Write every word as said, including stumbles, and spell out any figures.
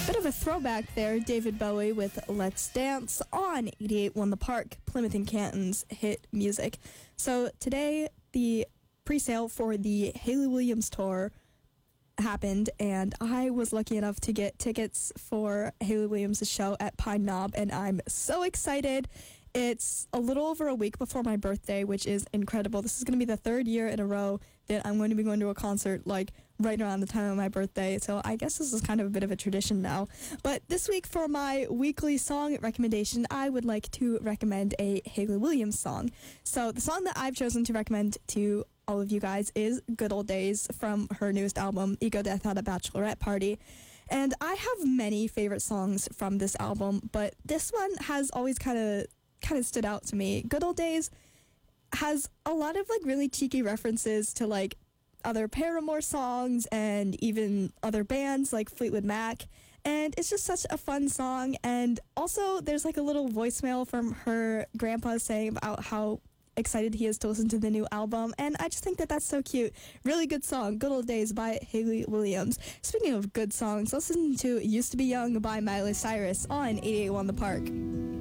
Bit of a throwback there, David Bowie with Let's Dance on eighty-eight point one The Park, Plymouth and Canton's hit music. So today, the pre-sale for the Hayley Williams tour happened, and I was lucky enough to get tickets for Hayley Williams' show at Pine Knob, and I'm so excited. It's a little over a week before my birthday, which is incredible. This is going to be the third year in a row that I'm going to be going to a concert, like, right around the time of my birthday, so I guess this is kind of a bit of a tradition now. But this week, for my weekly song recommendation, I would like to recommend a Hayley Williams song. So the song that I've chosen to recommend to all of you guys is Good Old Days from her newest album, Ego Death at a Bachelorette Party. And I have many favorite songs from this album, but this one has always kind of kind of stood out to me. Good Old Days has a lot of like really cheeky references to like other Paramore songs and even other bands like Fleetwood Mac, and it's just such a fun song. And also there's like a little voicemail from her grandpa saying about how excited he is to listen to the new album, and I just think that that's so cute. Really good song, Good Old Days by Hayley Williams. Speaking of good songs, listen to Used to Be Young by Miley Cyrus on eighty-eight point one The Park.